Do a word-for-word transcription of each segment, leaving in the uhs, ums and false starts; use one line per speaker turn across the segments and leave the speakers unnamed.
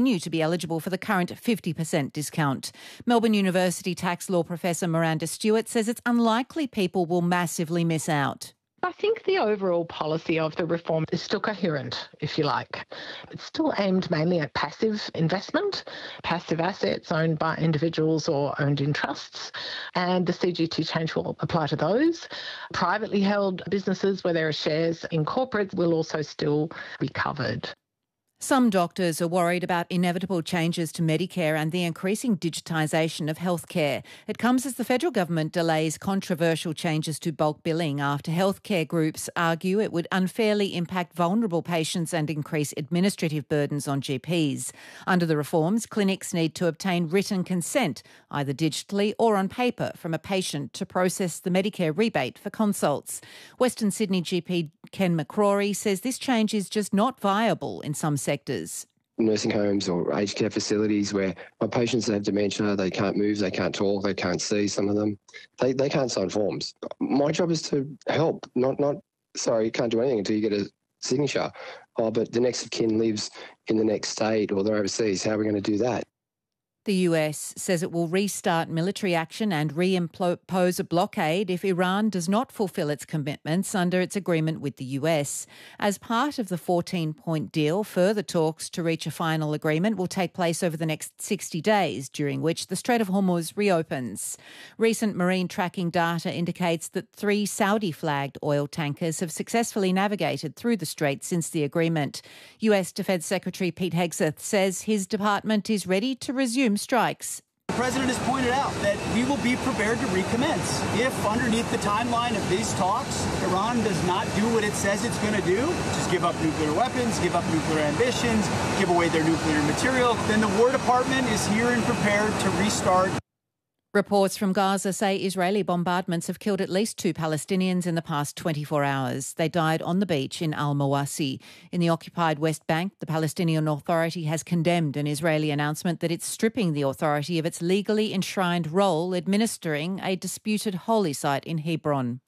continue to be eligible for the current fifty percent discount. Melbourne University tax law professor Miranda Stewart says it's unlikely people will massively miss out.
I think the overall policy of the reform is still coherent, if you like. It's still aimed mainly at passive investment, passive assets owned by individuals or owned in trusts, and the C G T change will apply to those. Privately held businesses where there are shares in corporates will also still be covered.
Some doctors are worried about inevitable changes to Medicare and the increasing digitisation of healthcare. It comes as the federal government delays controversial changes to bulk billing after healthcare groups argue it would unfairly impact vulnerable patients and increase administrative burdens on G Ps. Under the reforms, clinics need to obtain written consent, either digitally or on paper, from a patient to process the Medicare rebate for consults. Western Sydney G P Ken McCrory says this change is just not viable in some sectors.
Nursing homes or aged care facilities where my patients have dementia, they can't move, they can't talk, they can't see, some of them. They they can't sign forms. My job is to help, not, not sorry, you can't do anything until you get a signature. Oh, but the next of kin lives in the next state or they're overseas. How are we going to do that?
The U S says it will restart military action and reimpose a blockade if Iran does not fulfil its commitments under its agreement with the U S. As part of the fourteen-point deal, further talks to reach a final agreement will take place over the next sixty days, during which the Strait of Hormuz reopens. Recent marine tracking data indicates that three Saudi-flagged oil tankers have successfully navigated through the strait since the agreement. U S Defence Secretary Pete Hegseth says his department is ready to resume strikes.
The President has pointed out that we will be prepared to recommence if, underneath the timeline of these talks, Iran does not do what it says it's going to do, just give up nuclear weapons, give up nuclear ambitions, give away their nuclear material, then the War Department is here and prepared to restart.
Reports from Gaza say Israeli bombardments have killed at least two Palestinians in the past twenty-four hours. They died on the beach in Al-Mawasi. In the occupied West Bank, the Palestinian Authority has condemned an Israeli announcement that it's stripping the authority of its legally enshrined role administering a disputed holy site in Hebron.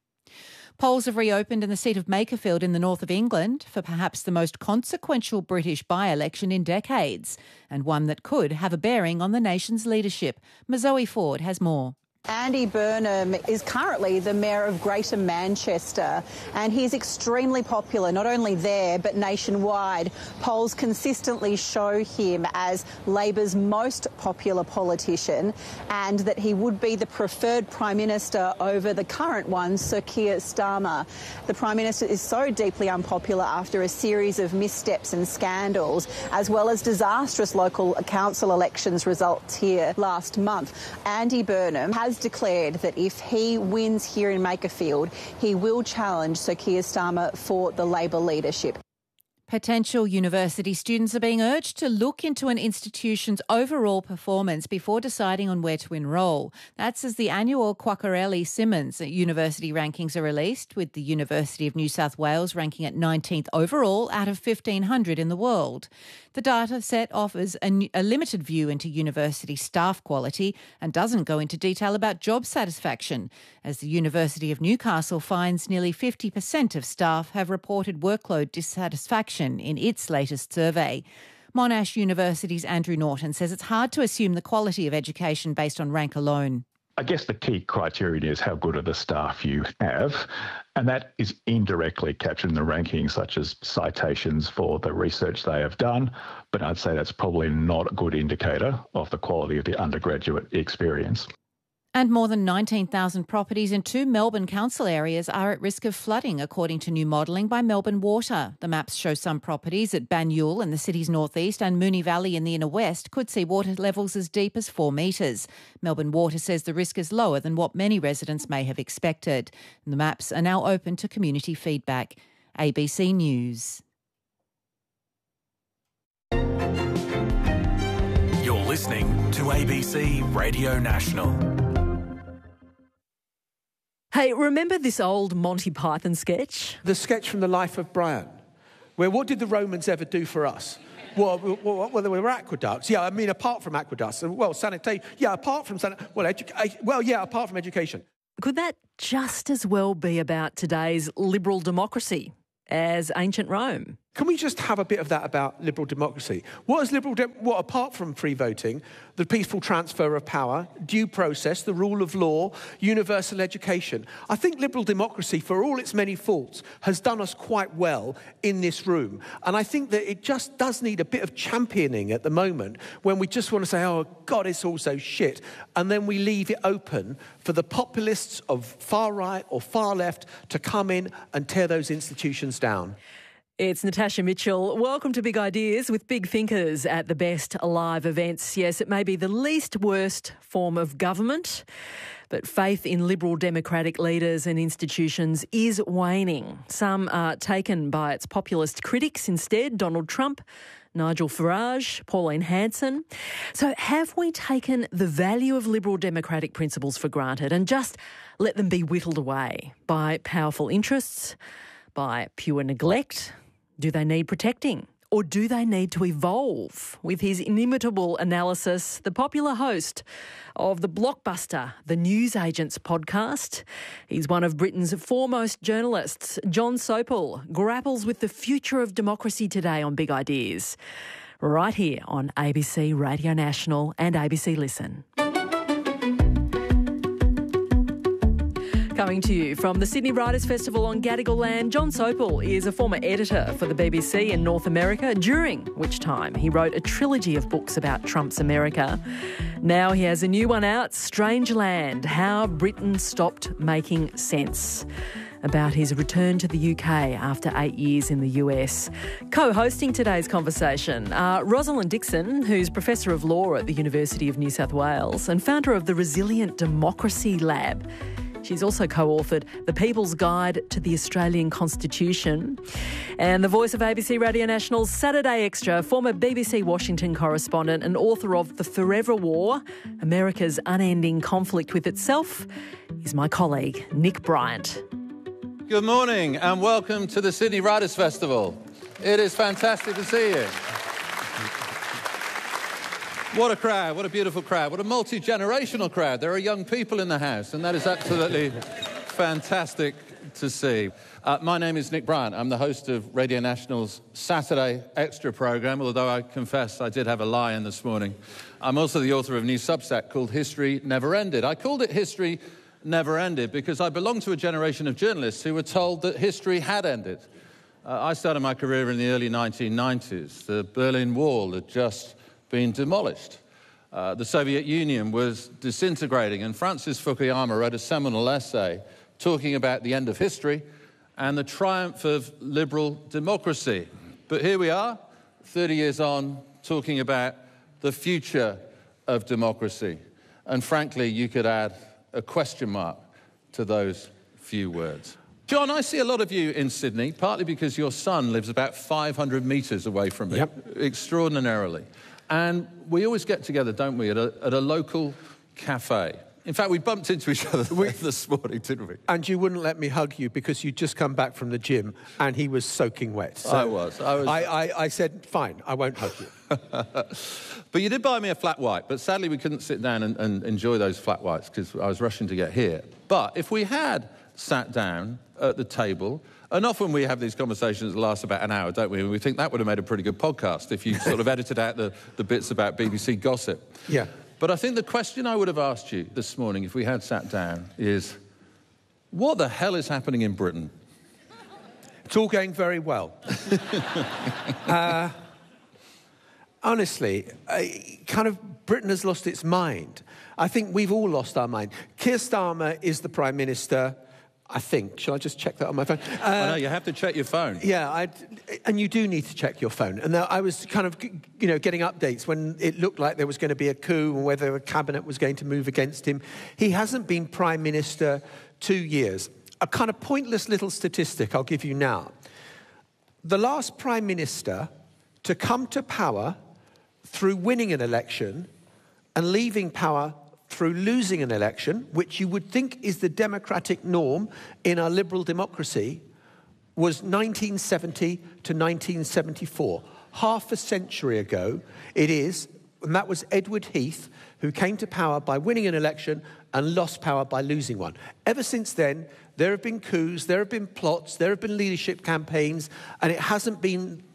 Polls have reopened in the seat of Makerfield in the north of England for perhaps the most consequential British by-election in decades, and one that could have a bearing on the nation's leadership. Mazoe Ford has more.
Andy Burnham is currently the Mayor of Greater Manchester, and he's extremely popular, not only there but nationwide. Polls consistently show him as Labor's most popular politician, and that he would be the preferred Prime Minister over the current one, Sir Keir Starmer. The Prime Minister is so deeply unpopular after a series of missteps and scandals, as well as disastrous local council elections results here last month. Andy Burnham has declared that if he wins here in Makerfield, he will challenge Sir Keir Starmer for the Labor leadership.
Potential university students are being urged to look into an institution's overall performance before deciding on where to enrol. That's as the annual Quacquarelli-Symonds University rankings are released, with the University of New South Wales ranking at nineteenth overall out of fifteen hundred in the world. The data set offers a, a limited view into university staff quality and doesn't go into detail about job satisfaction, as the University of Newcastle finds nearly fifty percent of staff have reported workload dissatisfaction in its latest survey. Monash University's Andrew Norton says it's hard to assume the quality of education based on rank alone.
I guess the key criterion is how good are the staff you have, and that is indirectly captured in the rankings, such as citations for the research they have done, but I'd say that's probably not a good indicator of the quality of the undergraduate experience.
And more than nineteen thousand properties in two Melbourne council areas are at risk of flooding, according to new modelling by Melbourne Water. The maps show some properties at Banyule in the city's northeast and Moonee Valley in the inner west could see water levels as deep as four metres. Melbourne Water says the risk is lower than what many residents may have expected. And the maps are now open to community feedback. A B C News.
You're listening to A B C Radio National.
Hey, remember this old Monty Python sketch?
The sketch from the life of Brian, where what did the Romans ever do for us? Well, well, well, there were aqueducts. Yeah, I mean, apart from aqueducts. Well, sanitation. Yeah, apart from sanitation. Well, edu- well, yeah, apart from education.
Could that just as well be about today's liberal democracy as ancient Rome?
Can we just have a bit of that about liberal democracy? What is liberal de- what apart from free voting, the peaceful transfer of power, due process, the rule of law, universal education? I think liberal democracy, for all its many faults, has done us quite well in this room. And I think that it just does need a bit of championing at the moment when we just want to say, oh, God, it's all so shit. And then we leave it open for the populists of far right or far left to come in and tear those institutions down.
It's Natasha Mitchell. Welcome to Big Ideas with big thinkers at the best live events. Yes, it may be the least worst form of government, but faith in liberal democratic leaders and institutions is waning. Some are taken by its populist critics instead, Donald Trump, Nigel Farage, Pauline Hanson. So have we taken the value of liberal democratic principles for granted and just let them be whittled away by powerful interests, by pure neglect? Do they need protecting? Or do they need to evolve? With his inimitable analysis, the popular host of the blockbuster The News Agents podcast, he's one of Britain's foremost journalists. Jon Sopel grapples with the future of democracy today on Big Ideas, right here on A B C Radio National and A B C Listen. Coming to you from the Sydney Writers' Festival on Gadigal land, Jon Sopel is a former editor for the B B C in North America, during which time he wrote a trilogy of books about Trump's America. Now he has a new one out, Strange Land, How Britain Stopped Making Sense, about his return to the U K after eight years in the U S. Co-hosting today's conversation are Rosalind Dixon, who's Professor of Law at the University of New South Wales and founder of the Resilient Democracy Lab. She's also co-authored The People's Guide to the Australian Constitution. And the voice of A B C Radio National's Saturday Extra, former B B C Washington correspondent and author of The Forever War, America's Unending Conflict with Itself, is my colleague, Nick Bryant.
Good morning and welcome to the Sydney Writers' Festival. It is fantastic to see you. What a crowd, what a beautiful crowd, what a multi-generational crowd. There are young people in the house, and that is absolutely fantastic to see. Uh, my name is Nick Bryant. I'm the host of Radio National's Saturday Extra programme, although I confess I did have a lie-in this morning. I'm also the author of a new Substack called History Never Ended. I called it History Never Ended because I belong to a generation of journalists who were told that history had ended. Uh, I started my career in the early nineteen nineties. The Berlin Wall had just been demolished. Uh, the Soviet Union was disintegrating, and Francis Fukuyama wrote a seminal essay talking about the end of history and the triumph of liberal democracy. But here we are, thirty years on, talking about the future of democracy. And frankly, you could add a question mark to those few words. Jon, I see a lot of you in Sydney, partly because your son lives about five hundred metres away from me, yep. Extraordinarily. And we always get together, don't we, at a, at a local cafe. In fact, we bumped into each other we, this morning, didn't we?
And you wouldn't let me hug you because you'd just come back from the gym and he was soaking wet. So
I was. I, was...
I, I, I said, fine, I won't hug you.
But you did buy me a flat white, but sadly we couldn't sit down and, and enjoy those flat whites because I was rushing to get here. But if we had sat down at the table, and often we have these conversations that last about an hour, don't we? And we think that would have made a pretty good podcast if you sort of edited out the, the bits about B B C gossip.
Yeah.
But I think the question I would have asked you this morning if we had sat down is, what the hell is happening in Britain?
It's all going very well. uh, honestly, I, kind of Britain has lost its mind. I think we've all lost our mind. Keir Starmer is the Prime Minister, I think. Shall I just check that on my phone? Uh,
oh, no, you have to check your phone.
Yeah, I'd, and you do need to check your phone. And I was kind of, you know, getting updates when it looked like there was going to be a coup and whether a cabinet was going to move against him. He hasn't been Prime Minister two years. A kind of pointless little statistic I'll give you now. The last Prime Minister to come to power through winning an election and leaving power through losing an election, which you would think is the democratic norm in our liberal democracy, was nineteen seventy to nineteen seventy-four. Half a century ago it is, and that was Edward Heath, who came to power by winning an election and lost power by losing one. Ever since then, there have been coups, there have been plots, there have been leadership campaigns, and it hasn't been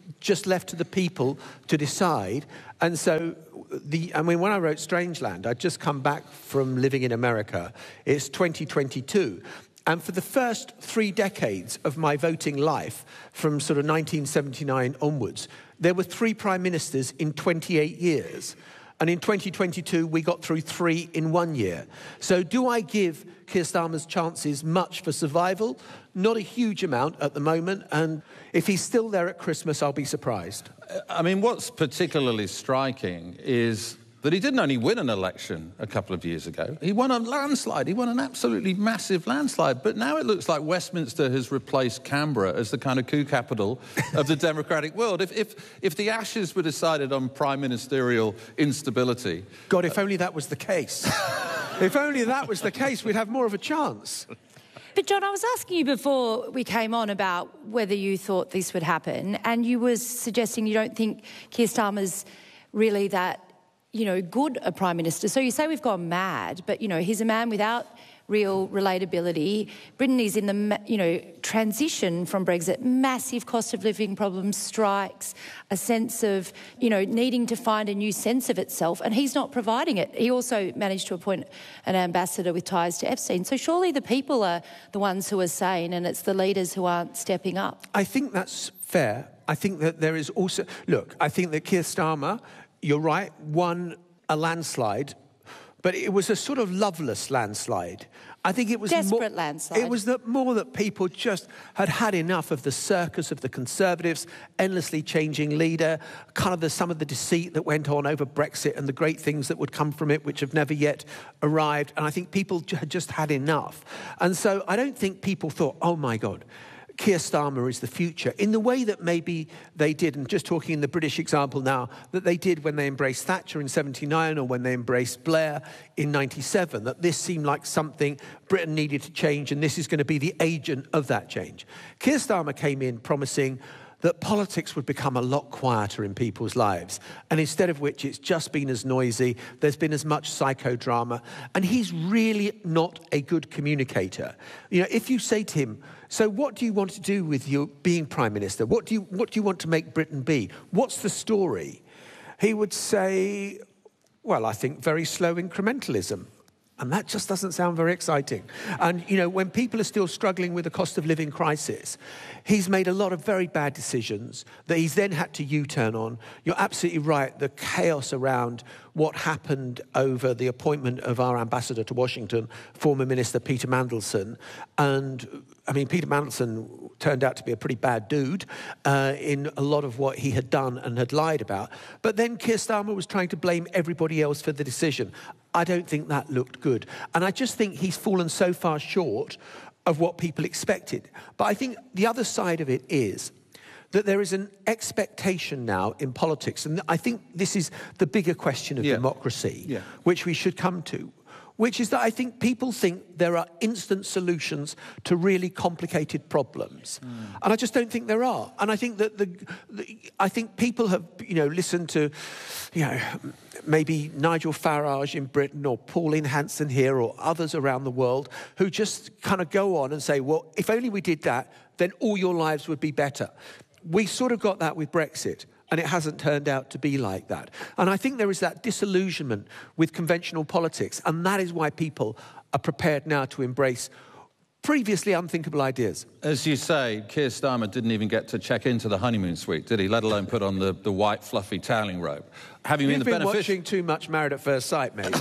just left to the people to decide. And so, the I mean, when I wrote Strangeland, I'd just come back from living in America. It's twenty twenty-two. And for the first three decades of my voting life, from sort of nineteen seventy-nine onwards, there were three prime ministers in twenty-eight years. And in twenty twenty-two, we got through three in one year. So do I give Keir Starmer's chances much for survival? Not a huge amount at the moment. And if he's still there at Christmas, I'll be surprised.
I mean, what's particularly striking is that he didn't only win an election a couple of years ago, he won a landslide. He won an absolutely massive landslide. But now it looks like Westminster has replaced Canberra as the kind of coup capital of the democratic world. If, if, if the Ashes were decided on prime ministerial instability...
God, if only that was the case. If only that was the case, we'd have more of a chance.
But, John, I was asking you before we came on about whether you thought this would happen, and you were suggesting you don't think Keir Starmer's really that, you know, good a Prime Minister. So you say we've gone mad, but, you know, he's a man without real relatability. Britain is in the, you know, transition from Brexit, massive cost of living problems, strikes, a sense of, you know, needing to find a new sense of itself, and he's not providing it. He also managed to appoint an ambassador with ties to Epstein. So surely the people are the ones who are sane, and it's the leaders who aren't stepping up.
I think that's fair. I think that there is also... Look, I think that Keir Starmer, you're right, won a landslide, but it was a sort of loveless landslide. I think it was
desperate
more,
landslide.
It was the, more that people just had had enough of the circus of the Conservatives, endlessly changing leader, kind of the, some of the deceit that went on over Brexit and the great things that would come from it, which have never yet arrived. And I think people had just had enough. And so I don't think people thought, oh my God, Keir Starmer is the future, in the way that maybe they did, and just talking in the British example now, that they did when they embraced Thatcher in seventy-nine or when they embraced Blair in ninety-seven, that this seemed like something Britain needed to change, and this is going to be the agent of that change. Keir Starmer came in promising that politics would become a lot quieter in people's lives, and instead of which it's just been as noisy, there's been as much psychodrama, and he's really not a good communicator. You know, if you say to him, so what do you want to do with your being Prime Minister? What do you, what do you want to make Britain be? What's the story? He would say, well, I think very slow incrementalism. And that just doesn't sound very exciting. And, you know, when people are still struggling with the cost of living crisis, he's made a lot of very bad decisions that he's then had to U-turn on. You're absolutely right. The chaos around what happened over the appointment of our ambassador to Washington, former Minister Peter Mandelson. And, I mean, Peter Mandelson turned out to be a pretty bad dude uh, in a lot of what he had done and had lied about. But then Keir Starmer was trying to blame everybody else for the decision. I don't think that looked good. And I just think he's fallen so far short of what people expected. But I think the other side of it is that there is an expectation now in politics, and I think this is the bigger question of yeah. democracy, yeah. which we should come to, which is that I think people think there are instant solutions to really complicated problems. Mm. And I just don't think there are. And I think that the, the I think people have, you know, listened to, you know, maybe Nigel Farage in Britain or Pauline Hanson here or others around the world who just kind of go on and say, well, if only we did that, then all your lives would be better. We sort of got that with Brexit, and it hasn't turned out to be like that. And I think there is that disillusionment with conventional politics, and that is why people are prepared now to embrace previously unthinkable ideas.
As you say, Keir Starmer didn't even get to check into the honeymoon suite, did he? Let alone put on the, the white, fluffy toweling robe. Having
You've
been, the
been
benefic-
watching too much Married at First Sight, mate.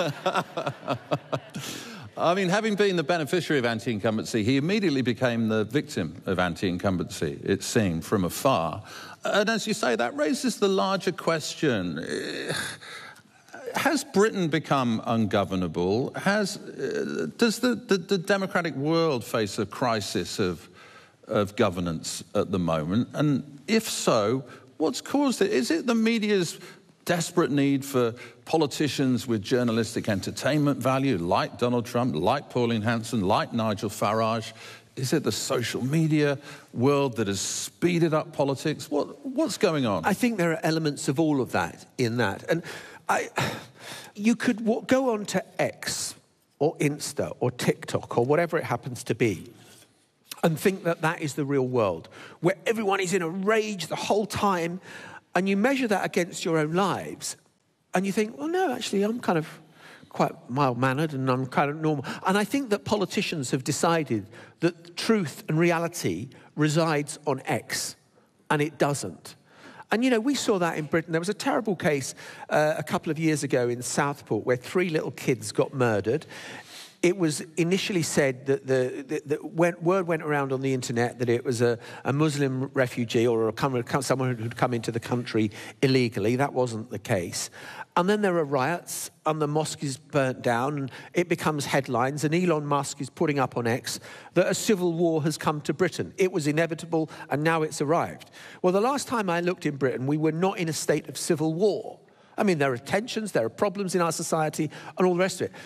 I mean, having been the beneficiary of anti-incumbency, he immediately became the victim of anti-incumbency, it seemed, from afar. And as you say, that raises the larger question. Has Britain become ungovernable? Has, uh, does the, the, the democratic world face a crisis of, of governance at the moment? And if so, what's caused it? Is it the media's desperate need for politicians with journalistic entertainment value, like Donald Trump, like Pauline Hanson, like Nigel Farage? Is it the social media world that has speeded up politics? What, what's going on?
I think there are elements of all of that in that. And I, you could w- go on to X or Insta or TikTok or whatever it happens to be, and think that that is the real world, where everyone is in a rage the whole time, and you measure that against your own lives, and you think, well, no, actually, I'm kind of quite mild-mannered and I'm kind of normal. And I think that politicians have decided that truth and reality resides on X, and it doesn't. And, you know, we saw that in Britain. There was a terrible case uh, a couple of years ago in Southport where three little kids got murdered. It was initially said that the, the, the went, word went around on the internet that it was a, a Muslim refugee or a, someone who'd come into the country illegally. That wasn't the case. And then there are riots and the mosque is burnt down and it becomes headlines, and Elon Musk is putting up on X that a civil war has come to Britain. It was inevitable and now it's arrived. Well, the last time I looked in Britain, we were not in a state of civil war. I mean, there are tensions, there are problems in our society and all the rest of it.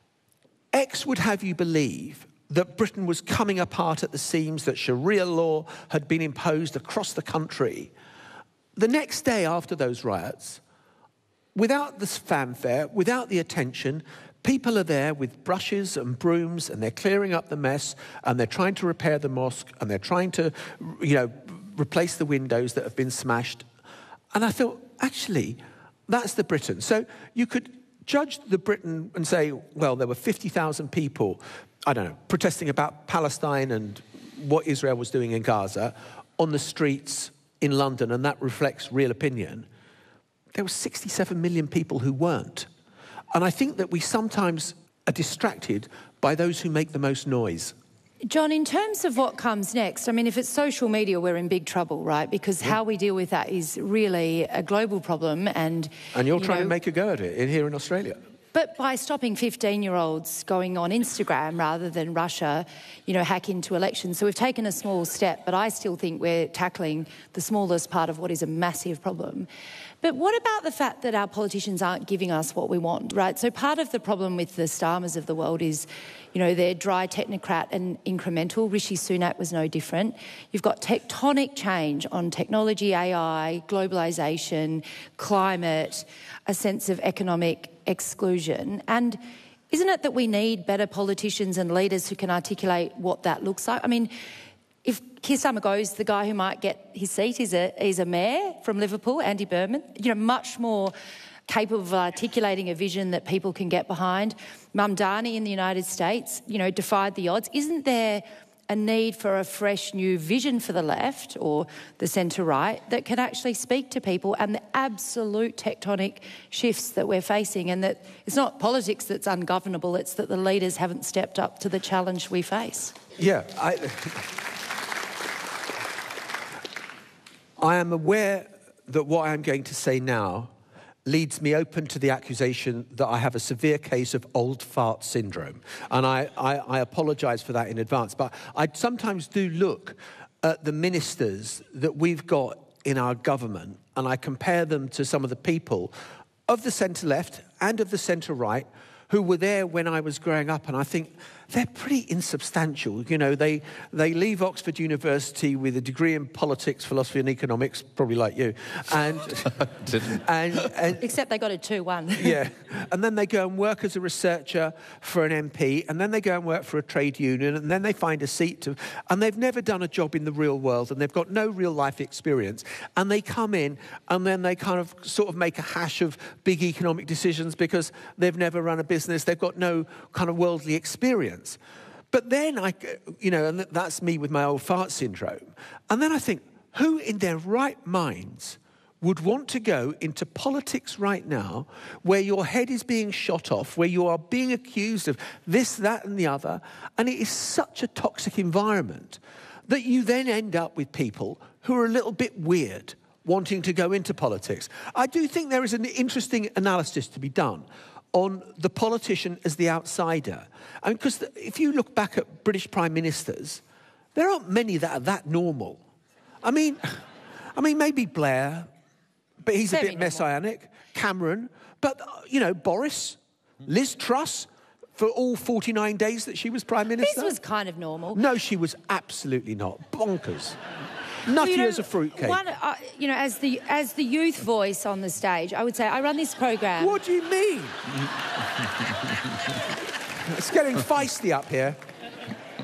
X would have you believe that Britain was coming apart at the seams, that Sharia law had been imposed across the country. The next day after those riots, without this fanfare, without the attention, people are there with brushes and brooms and they're clearing up the mess and they're trying to repair the mosque and they're trying to, you know, replace the windows that have been smashed. And I thought, actually, that's the Britain. So you could judge the Britain and say, well, there were fifty thousand people, I don't know, protesting about Palestine and what Israel was doing in Gaza on the streets in London, and that reflects real opinion. There were sixty-seven million people who weren't. And I think that we sometimes are distracted by those who make the most noise.
John, in terms of what comes next, I mean, if it's social media, we're in big trouble, right? Because yeah. how we deal with that is really a global problem. And,
and you're
you
trying
know,
to make a go at it in, here in Australia.
But by stopping fifteen-year-olds going on Instagram rather than Russia, you know, hack into elections. So we've taken a small step, but I still think we're tackling the smallest part of what is a massive problem. But what about the fact that our politicians aren't giving us what we want, right? So part of the problem with the Starmers of the world is, you know, they're dry technocrat and incremental. Rishi Sunak was no different. You've got tectonic change on technology, A I, globalisation, climate, a sense of economic exclusion. And isn't it that we need better politicians and leaders who can articulate what that looks like? I mean, if Keir Starmer goes, the guy who might get his seat is a, is a mayor from Liverpool, Andy Berman, you know, much more capable of articulating a vision that people can get behind. Mamdani in the United States, you know, defied the odds. Isn't there a need for a fresh new vision for the left or the centre-right that can actually speak to people and the absolute tectonic shifts that we're facing, and that it's not politics that's ungovernable, it's that the leaders haven't stepped up to the challenge we face?
Yeah, I... I am aware that what I'm going to say now leads me open to the accusation that I have a severe case of old fart syndrome. And I, I, I apologise for that in advance. But I sometimes do look at the ministers that we've got in our government and I compare them to some of the people of the centre-left and of the centre-right who were there when I was growing up, and I think they're pretty insubstantial. You know, they they leave Oxford University with a degree in politics, philosophy and economics, probably like you. And, and, and
Except they got a two one.
Yeah. And then they go and work as a researcher for an M P, and then they go and work for a trade union, and then they find a seat to... And they've never done a job in the real world, and they've got no real life experience. And they come in, and then they kind of sort of make a hash of big economic decisions because they've never run a business. They've got no kind of worldly experience. But then, I, you know, and that's me with my old fart syndrome. And then I think, who in their right minds would want to go into politics right now where your head is being shot off, where you are being accused of this, that and the other, and it is such a toxic environment that you then end up with people who are a little bit weird wanting to go into politics. I do think there is an interesting analysis to be done on the politician as the outsider. I mean, because if you look back at British prime ministers, there aren't many that are that normal. I mean, I mean, maybe Blair, but he's Very a bit normal. Messianic. Cameron, but, you know, Boris, Liz Truss, for all forty-nine days that she was prime minister.
Liz was kind of normal.
No, she was absolutely not. Bonkers. Nutty well, you know, as a fruitcake.
One, uh, you know, as the as the youth voice on the stage, I would say I run this program.
What do you mean? It's getting feisty up here.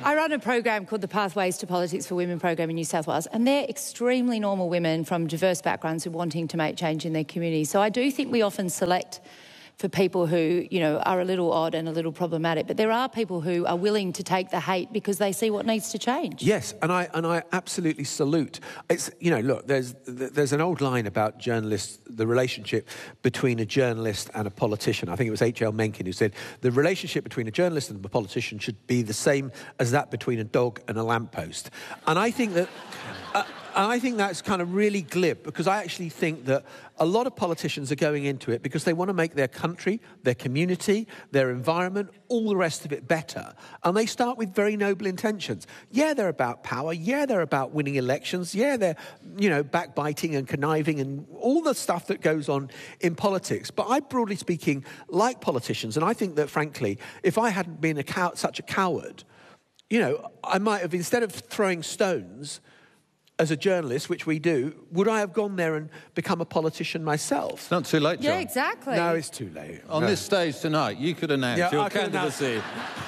I run a program called the Pathways to Politics for Women program in New South Wales, and they're extremely normal women from diverse backgrounds who are wanting to make change in their community. So I do think we often select for people who, you know, are a little odd and a little problematic. But there are people who are willing to take the hate because they see what needs to change.
Yes, and I and I absolutely salute. It's, you know, look, there's there's an old line about journalists, the relationship between a journalist and a politician. I think it was H L Mencken who said the relationship between a journalist and a politician should be the same as that between a dog and a lamppost. And I think that... Uh, And I think that's kind of really glib, because I actually think that a lot of politicians are going into it because they want to make their country, their community, their environment, all the rest of it better. And they start with very noble intentions. Yeah, they're about power. Yeah, they're about winning elections. Yeah, they're, you know, backbiting and conniving and all the stuff that goes on in politics. But I, broadly speaking, like politicians. And I think that, frankly, if I hadn't been a cow- such a coward, you know, I might have, instead of throwing stones as a journalist, which we do, would I have gone there and become a politician myself?
It's not too late, John.
Yeah, exactly.
No, it's too late.
On
no.
this stage tonight, you could announce
yeah,
your
I
candidacy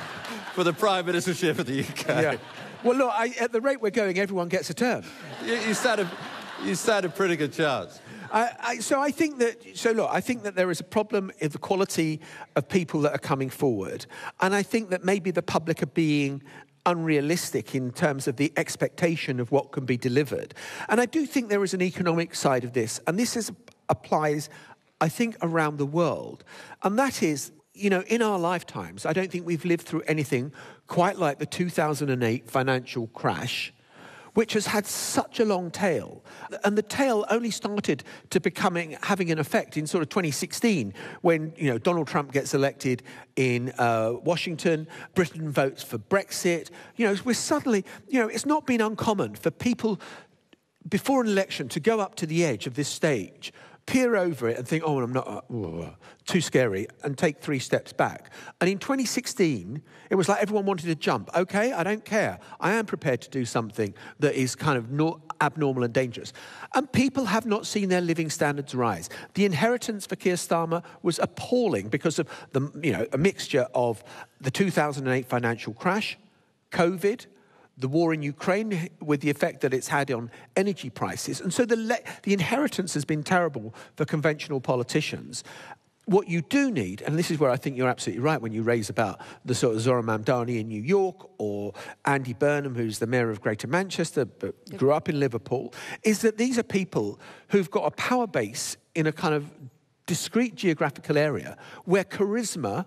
for the Prime Ministership of the U K.
Yeah. Well, look, I, at the rate we're going, everyone gets a turn.
You, you, stand a, you stand a pretty good chance.
I, I, so I think that, so look, I think that there is a problem in the quality of people that are coming forward. And I think that maybe the public are being unrealistic in terms of the expectation of what can be delivered. And I do think there is an economic side of this, and this is, applies, I think, around the world. And that is, you know, in our lifetimes, I don't think we've lived through anything quite like the two thousand eight financial crash, which has had such a long tail. And the tail only started to becoming having an effect in sort of twenty sixteen, when, you know, Donald Trump gets elected in uh, Washington, Britain votes for Brexit. You know, we're suddenly, you know, it's not been uncommon for people before an election to go up to the edge of this stage, peer over it and think, oh, I'm not, uh, uh, too scary, and take three steps back. And in twenty sixteen, it was like everyone wanted to jump. Okay, I don't care. I am prepared to do something that is kind of no, abnormal and dangerous. And people have not seen their living standards rise. The inheritance for Keir Starmer was appalling because of the, you know, a mixture of the two thousand eight financial crash, COVID, the war in Ukraine with the effect that it's had on energy prices. And so the, le- the inheritance has been terrible for conventional politicians. What you do need, and this is where I think you're absolutely right when you raise about the sort of Zoran Mamdani in New York or Andy Burnham, who's the mayor of Greater Manchester but grew up in Liverpool, is that these are people who've got a power base in a kind of discrete geographical area where charisma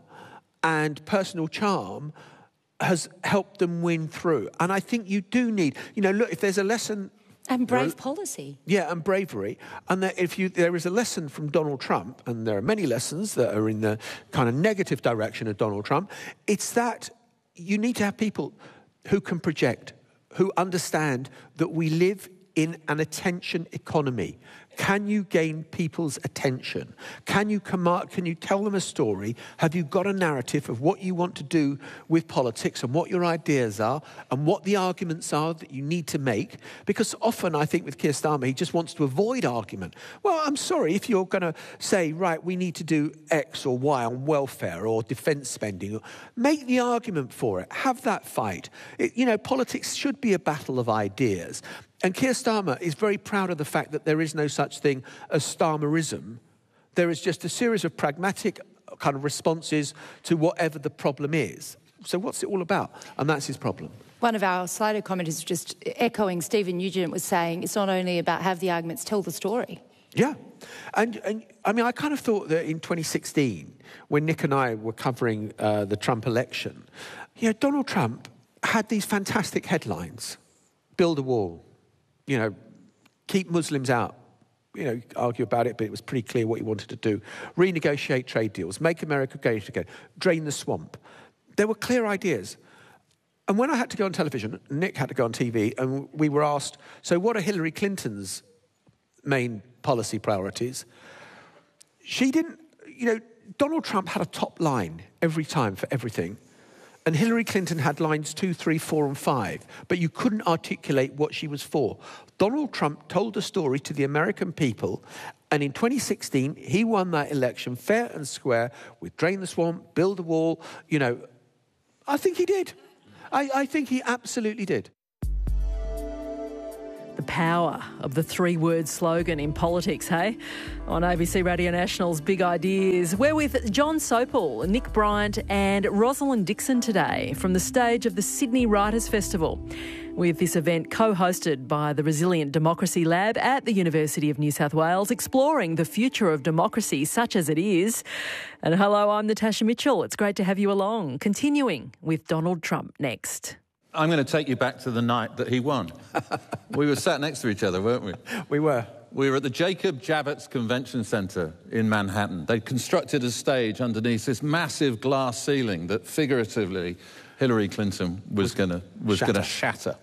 and personal charm has helped them win through. And I think you do need, you know, look, if there's a lesson...
And brave policy.
Yeah, and bravery. And that if you, there is a lesson from Donald Trump, and there are many lessons that are in the kind of negative direction of Donald Trump, it's that you need to have people who can project, who understand that we live in an attention economy. Can you gain people's attention? Can you command, can you tell them a story? Have you got a narrative of what you want to do with politics and what your ideas are and what the arguments are that you need to make? Because often I think with Keir Starmer, he just wants to avoid argument. Well, I'm sorry, if you're going to say, right, we need to do X or Y on welfare or defence spending, make the argument for it. Have that fight. It, you know, politics should be a battle of ideas. And Keir Starmer is very proud of the fact that there is no such thing as Starmerism. There is just a series of pragmatic kind of responses to whatever the problem is. So what's it all about? And that's his problem.
One of our Slido commenters, just echoing Stephen Nugent, was saying it's not only about have the arguments, tell the story.
Yeah. And, and I mean, I kind of thought that in twenty sixteen, when Nick and I were covering uh, the Trump election, you know, Donald Trump had these fantastic headlines. Build a wall. You know, keep Muslims out. You know, argue about it, but it was pretty clear what he wanted to do. Renegotiate trade deals, make America great again, drain the swamp. There were clear ideas. And when I had to go on television, Nick had to go on T V, and we were asked, so what are Hillary Clinton's main policy priorities? She didn't, you know, Donald Trump had a top line every time for everything. And Hillary Clinton had lines two, three, four, and five, but you couldn't articulate what she was for. Donald Trump told the story to the American people, and in twenty sixteen, he won that election fair and square with drain the swamp, build a wall, you know. I think he did. I, I think he absolutely did.
The power of the three-word slogan in politics, hey? On A B C Radio National's Big Ideas, we're with John Sopel, Nick Bryant and Rosalind Dixon today from the stage of the Sydney Writers' Festival, with this event co-hosted by the Resilient Democracy Lab at the University of New South Wales, exploring the future of democracy such as it is. And hello, I'm Natasha Mitchell. It's great to have you along. Continuing with Donald Trump next.
I'm going to take you back to the night that he won. We were sat next to each other, weren't we?
We were.
We were at the Jacob Javits Convention Centre in Manhattan. They'd constructed a stage underneath this massive glass ceiling that figuratively Hillary Clinton was going to was going to shatter.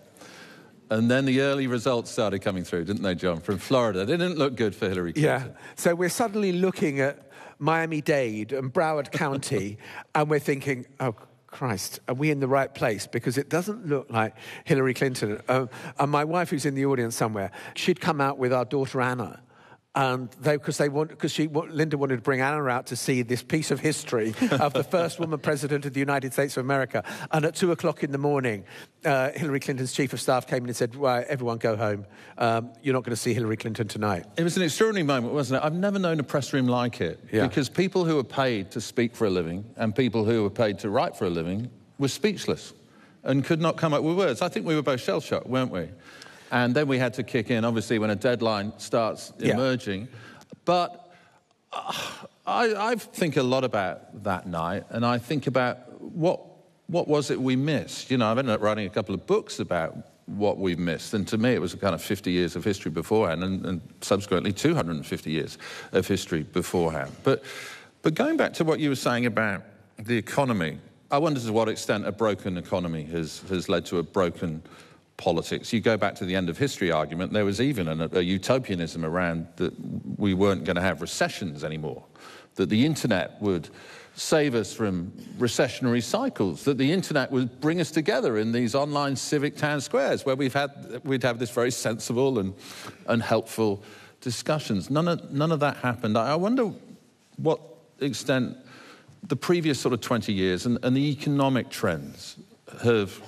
And then the early results started coming through, didn't they, John, from Florida? They didn't look good for Hillary Clinton.
Yeah. So we're suddenly looking at Miami-Dade and Broward County, and we're thinking, oh, Christ, are we in the right place? Because it doesn't look like Hillary Clinton. Uh, and my wife, who's in the audience somewhere, she'd come out with our daughter Anna, and they because they want because she Linda wanted to bring Anna out to see this piece of history of the first woman president of the United States of America. And at two o'clock in the morning, uh, Hillary Clinton's chief of staff came in and said, "Well, everyone go home. Um, you're not going to see Hillary Clinton tonight."
It was an extraordinary moment, wasn't it? I've never known a press room like it.
Yeah.
Because people who are paid to speak for a living and people who are paid to write for a living were speechless and could not come up with words. I think we were both shell-shocked, weren't we? And then we had to kick in, obviously, when a deadline starts emerging. Yeah. But uh, I, I think a lot about that night, and I think about what what was it we missed? You know, I've ended up writing a couple of books about what we've missed, and to me it was a kind of fifty years of history beforehand, and, and subsequently two hundred fifty years of history beforehand. But, but going back to what you were saying about the economy, I wonder to what extent a broken economy has, has led to a broken politics. You go back to the end of history argument, there was even an, a utopianism around that we weren't going to have recessions anymore, that the internet would save us from recessionary cycles, that the internet would bring us together in these online civic town squares where we've had, we'd have this very sensible and, and helpful discussions. None of, none of that happened. I wonder what extent the previous sort of twenty years and, and the economic trends have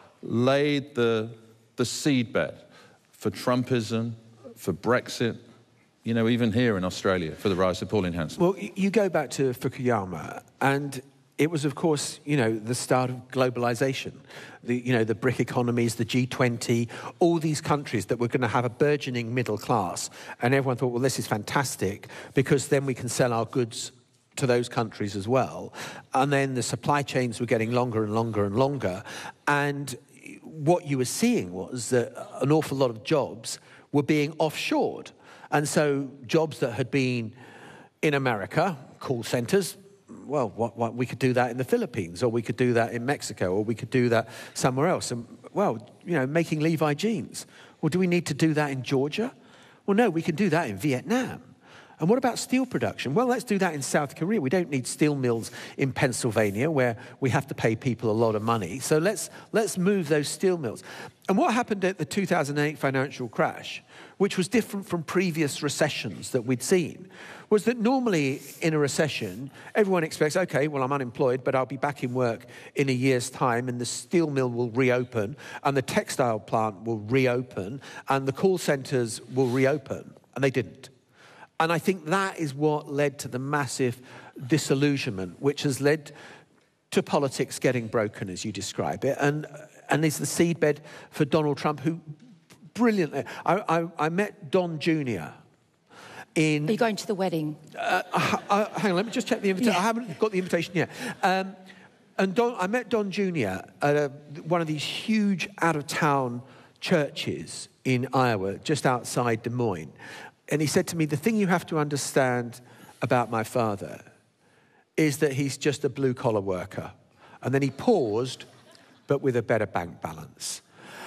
laid the, the seedbed for Trumpism, for Brexit, you know, even here in Australia, for the rise of Pauline Hanson.
Well, you go back to Fukuyama, and it was, of course, you know, the start of globalization. The, you know, the BRIC economies, the G twenty, all these countries that were going to have a burgeoning middle class. And everyone thought, well, this is fantastic, because then we can sell our goods to those countries as well. And then the supply chains were getting longer and longer and longer. And what you were seeing was that an awful lot of jobs were being offshored. And so jobs that had been in America, call centers, well, what, what, we could do that in the Philippines, or we could do that in Mexico, or we could do that somewhere else. And, well, you know, making Levi jeans. Well, do we need to do that in Georgia? Well, no, we can do that in Vietnam. And what about steel production? Well, let's do that in South Korea. We don't need steel mills in Pennsylvania where we have to pay people a lot of money. So let's, let's move those steel mills. And what happened at the two thousand eight financial crash, which was different from previous recessions that we'd seen, was that normally in a recession, everyone expects, okay, well, I'm unemployed, but I'll be back in work in a year's time, and the steel mill will reopen, and the textile plant will reopen, and the call centers will reopen. And they didn't. And I think that is what led to the massive disillusionment, which has led to politics getting broken, as you describe it, and and is the seedbed for Donald Trump, who brilliantly... I, I, I met Don Junior in...
Are you going to the wedding?
Uh, uh, uh, hang on, let me just check the invitation. Yeah. I haven't got the invitation yet. Um, and Don, I met Don Junior at a, one of these huge out-of-town churches in Iowa, just outside Des Moines. And he said to me, the thing you have to understand about my father is that he's just a blue-collar worker. And then he paused, but with a better bank balance.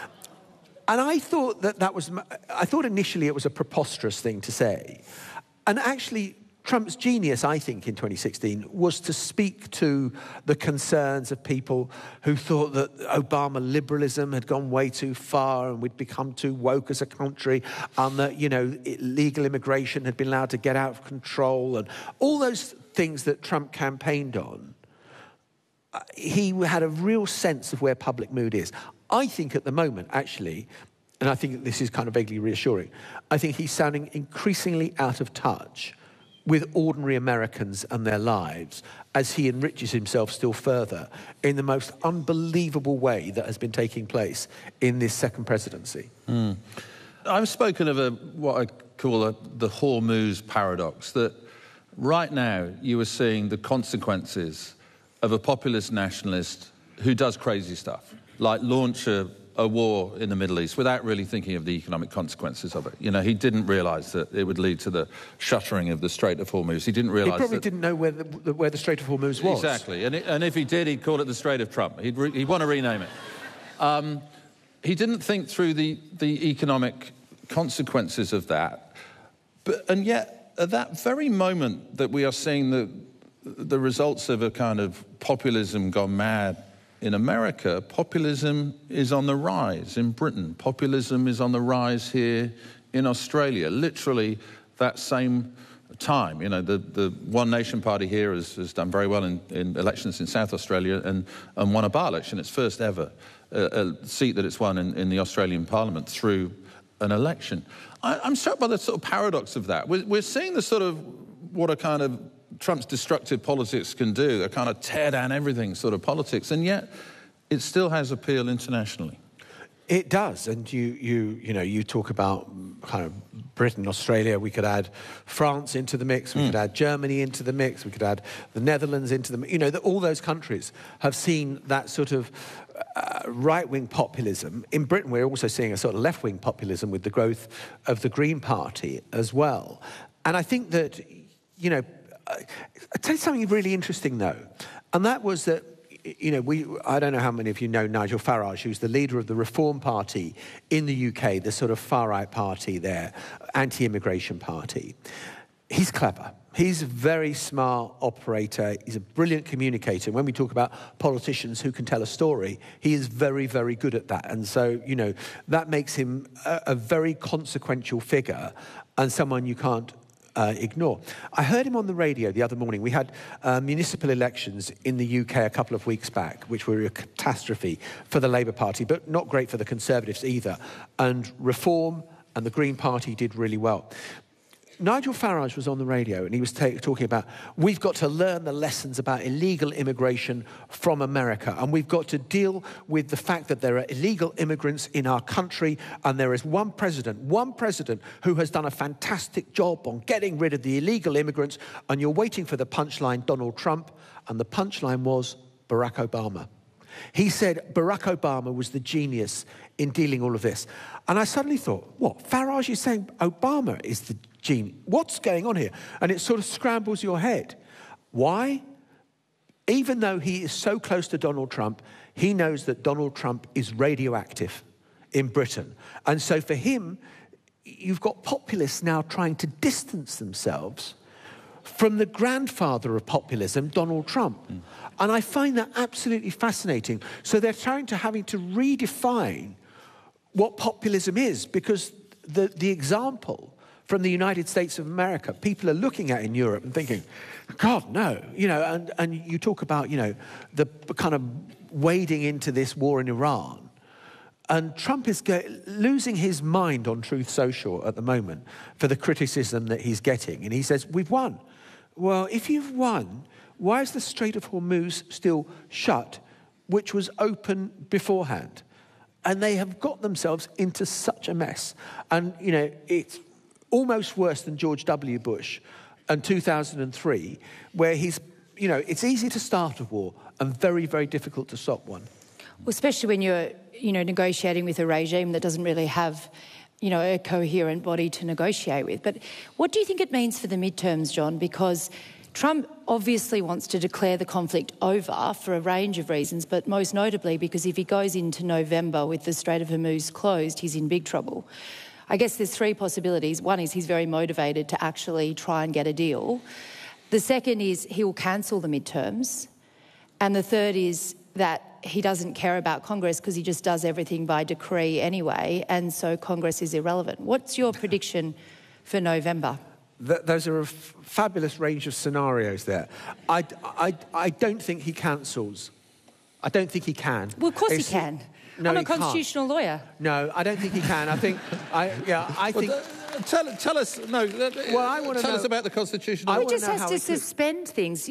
And I thought that that was, I thought initially it was a preposterous thing to say. And actually, Trump's genius, I think, in twenty sixteen was to speak to the concerns of people who thought that Obama liberalism had gone way too far and we'd become too woke as a country, and that, you know, legal immigration had been allowed to get out of control, and all those things that Trump campaigned on. he had a real sense of where public mood is. I think at the moment, actually, and I think this is kind of vaguely reassuring, I think he's sounding increasingly out of touch with ordinary Americans and their lives as he enriches himself still further in the most unbelievable way that has been taking place in this second presidency.
Mm. I've spoken of a, what I call a, the Hormuz paradox, that right now you are seeing the consequences of a populist nationalist who does crazy stuff, like launch a, a war in the Middle East without really thinking of the economic consequences of it. You know, he didn't realise that it would lead to the shuttering of the Strait of Hormuz. He didn't realise
He probably
that...
didn't know where the, where the Strait of Hormuz was.
Exactly, and, it, and if he did, he'd call it the Strait of Trump. He'd, re, he'd want to rename it. Um, he didn't think through the, the economic consequences of that. But, and yet, at that very moment that we are seeing the, the results of a kind of populism gone mad in America, populism is on the rise in Britain. Populism is on the rise here in Australia. Literally that same time. You know, the, the One Nation Party here has, has done very well in, in elections in South Australia and, and won a by-election, its first ever uh, a seat that it's won in, in the Australian Parliament through an election. I, I'm struck by the sort of paradox of that. We're, we're seeing the sort of what a kind of Trump's destructive politics can do, a kind of tear down everything sort of politics, and yet it still has appeal internationally.
It does, and you, you, you know, you talk about kind of Britain, Australia. We could add France into the mix. We mm. could add Germany into the mix. We could add the Netherlands into the mix. You know, the, all those countries have seen that sort of uh, right-wing populism. In Britain, we're also seeing a sort of left-wing populism with the growth of the Green Party as well. And I think that, you know, I'll tell you something really interesting, though, and that was that, you know, we, I don't know how many of you know Nigel Farage, who's the leader of the Reform Party in the U K, the sort of far-right party there, anti-immigration party. He's clever. He's a very smart operator. He's a brilliant communicator. When we talk about politicians who can tell a story, he is very, very good at that. And so, you know, that makes him a, a very consequential figure and someone you can't Uh, ignore. I heard him on the radio the other morning. We had uh, municipal elections in the U K a couple of weeks back, which were a catastrophe for the Labour Party, but not great for the Conservatives either. And Reform and the Green Party did really well. Nigel Farage was on the radio and he was ta- talking about, we've got to learn the lessons about illegal immigration from America, and we've got to deal with the fact that there are illegal immigrants in our country, and there is one president, one president who has done a fantastic job on getting rid of the illegal immigrants, and you're waiting for the punchline, Donald Trump, and the punchline was Barack Obama. He said Barack Obama was the genius in dealing all of this. And I suddenly thought, what, Farage is saying Obama is the genius? What's going on here? And it sort of scrambles your head. Why? Even though he is so close to Donald Trump, he knows that Donald Trump is radioactive in Britain. And so for him, you've got populists now trying to distance themselves from the grandfather of populism, Donald Trump. Mm. And I find that absolutely fascinating. So they're trying to having to redefine what populism is, because the, the example from the United States of America, people are looking at in Europe and thinking, God, no. You know, and, and you talk about, you know, the kind of wading into this war in Iran. And Trump is go- losing his mind on Truth Social at the moment for the criticism that he's getting. And he says, we've won. Well, if you've won, why is the Strait of Hormuz still shut, which was open beforehand? And they have got themselves into such a mess. And, you know, it's almost worse than George W. Bush in two thousand three, where he's, you know, it's easy to start a war and very, very difficult to stop one.
Well, especially when you're, you know, negotiating with a regime that doesn't really have, you know, a coherent body to negotiate with. But what do you think it means for the midterms, John? Because Trump obviously wants to declare the conflict over for a range of reasons, but most notably because if he goes into November with the Strait of Hormuz closed, he's in big trouble. I guess there's three possibilities. One is he's very motivated to actually try and get a deal. The second is he will cancel the midterms. And the third is that he doesn't care about Congress because he just does everything by decree anyway, and so Congress is irrelevant. What's your prediction for November?
Th- those are a f- fabulous range of scenarios there. I, I, I don't think he cancels I don't think he can.
Well, of course
It's-
he can.
No,
I'm a
he can't.
constitutional lawyer.
No, I don't think he can. I think, I yeah, I think.
Well, th- tell, tell us, no,
Well, I want to
tell
know.
us about the constitutional.
I
He
wanna
just
know
has
how
to
he could-
suspend things.